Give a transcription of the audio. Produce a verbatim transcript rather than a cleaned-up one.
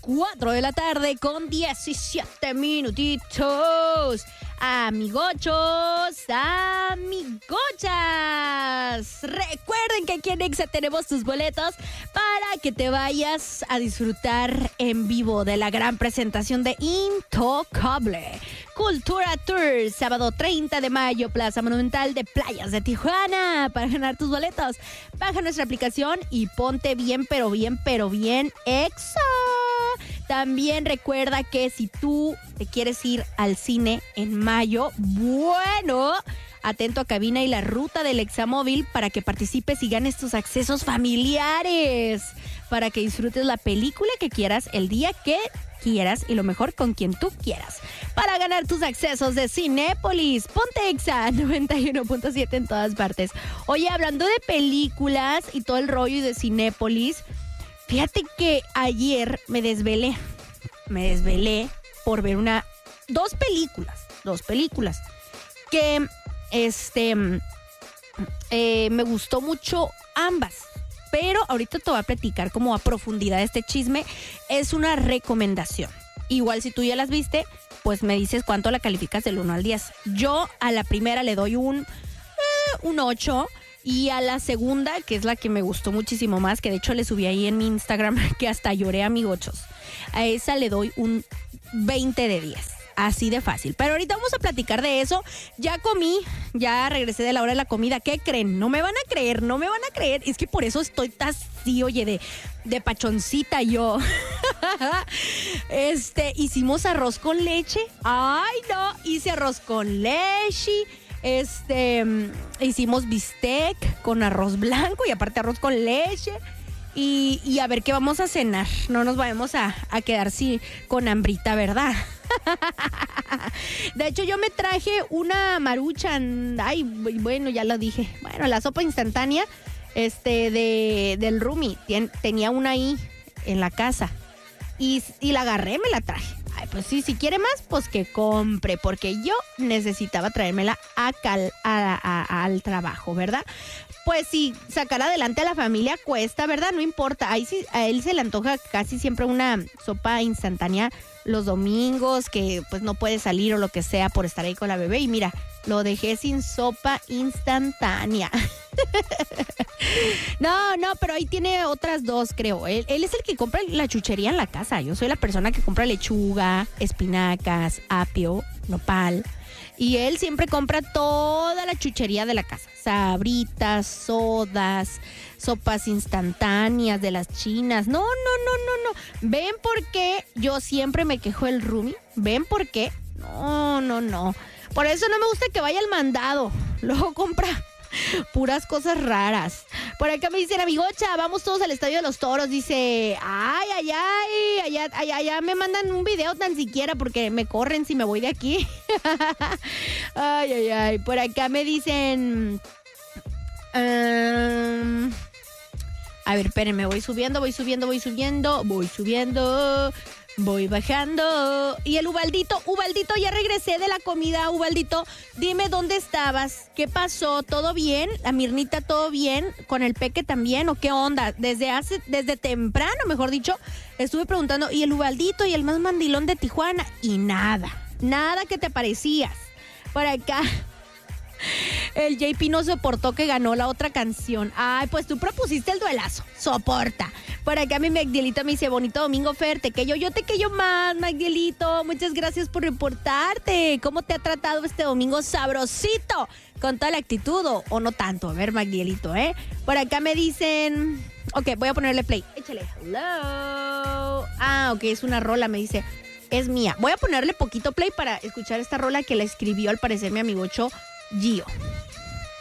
cuatro de la tarde con diecisiete minutitos. Amigochos, amigochas. Recuerden que aquí en Exa tenemos tus boletos para que te vayas a disfrutar en vivo de la gran presentación de Intocable Cultura Tour, sábado treinta de mayo, Plaza Monumental de Playas de Tijuana. Para ganar tus boletos, baja nuestra aplicación y ponte bien, pero bien, pero bien Exa. También recuerda que si tú te quieres ir al cine en mayo, bueno, atento a cabina y la ruta del Examóvil para que participes y ganes tus accesos familiares, para que disfrutes la película que quieras, el día que quieras y lo mejor con quien tú quieras. Para ganar tus accesos de Cinépolis, ponte Exa noventa y uno punto siete en todas partes. Oye, hablando de películas y todo el rollo y de Cinépolis, fíjate que ayer me desvelé, me desvelé por ver una, dos películas, dos películas que, este, eh, me gustó mucho ambas, pero ahorita te voy a platicar como a profundidad este chisme. Es una recomendación. Igual si tú ya las viste, pues me dices cuánto la calificas del uno al diez. Yo a la primera le doy un, eh, un ocho. Y a la segunda, que es la que me gustó muchísimo más, que de hecho le subí ahí en mi Instagram, que hasta lloré, amigochos. A esa le doy un veinte de diez. Así de fácil. Pero ahorita vamos a platicar de eso. Ya comí, ya regresé de la hora de la comida. ¿Qué creen? No me van a creer, no me van a creer. Es que por eso estoy así, oye, de, de pachoncita yo. Este, hicimos arroz con leche. Ay, no, hice arroz con leche. Este, hicimos bistec con arroz blanco y aparte arroz con leche. Y, y a ver qué vamos a cenar. No nos vayamos a, a quedar sí, con hambrita, ¿verdad? De hecho, yo me traje una maruchan. Ay, bueno, ya lo dije. Bueno, la sopa instantánea este, de, del Rumi. Tien, tenía una ahí en la casa. Y, y la agarré, me la traje. Ay, pues sí, si quiere más, pues que compre, porque yo necesitaba traérmela acá al, a, a, al trabajo, ¿verdad? Pues sí, sacar adelante a la familia cuesta, ¿verdad? No importa, ahí sí, a él se le antoja casi siempre una sopa instantánea los domingos, que pues no puede salir o lo que sea por estar ahí con la bebé. Y mira, lo dejé sin sopa instantánea. No, no, pero ahí tiene otras dos, creo. Él, él es el que compra la chuchería en la casa. Yo soy la persona que compra lechuga, espinacas, apio, nopal. Y él siempre compra toda la chuchería de la casa. Sabritas, sodas, sopas instantáneas de las chinas. No, no, no, no, no. ¿Ven por qué yo siempre me quejo del Rumi? ¿Ven por qué? No, no, no. Por eso no me gusta que vaya al mandado. Luego compra puras cosas raras. Por acá me dicen, amigocha, vamos todos al Estadio de los Toros. Dice, ay, ay, ay, allá, allá, allá me mandan un video tan siquiera porque me corren si me voy de aquí. Ay, ay, ay. Por acá me dicen, um, a ver, espérenme, voy subiendo, voy subiendo, voy subiendo, voy subiendo. Voy bajando. Y el Ubaldito, Ubaldito, ya regresé de la comida. Ubaldito, dime dónde estabas, qué pasó, ¿todo bien? La Mirnita, ¿todo bien? ¿Con el Peque también o qué onda? Desde hace, desde temprano, mejor dicho, estuve preguntando. Y el Ubaldito y el más mandilón de Tijuana. Y nada, nada que te parecías. Por acá el J P no soportó que ganó la otra canción. Ay, pues tú propusiste el duelazo. Soporta. Por acá mi Magdielito me dice, bonito domingo, Fer, te que yo, yo te que yo más, Magdielito. Muchas gracias por reportarte. ¿Cómo te ha tratado este domingo sabrosito? ¿Con toda la actitud o, o no tanto? A ver, Magdielito, ¿eh? Por acá me dicen, ok, voy a ponerle play. Échale. Hello. Ah, ok, es una rola, me dice. Es mía. Voy a ponerle poquito play para escuchar esta rola que la escribió al parecer mi amigocho Gio.